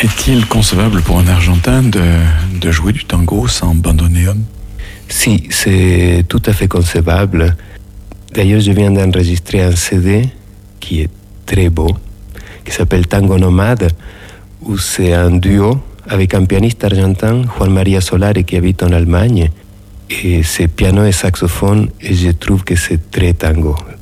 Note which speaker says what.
Speaker 1: Est-il concevable pour un Argentin de jouer du tango sans bandoneon?
Speaker 2: Si, c'est tout à fait concevable. D'ailleurs, je viens d'enregistrer un CD qui est très beau, qui s'appelle Tango Nomade, où c'est un duo avec un pianiste argentin, Juan María Solari, qui habite en Allemagne. Et c'est piano et saxophone, et je trouve que c'est très tango.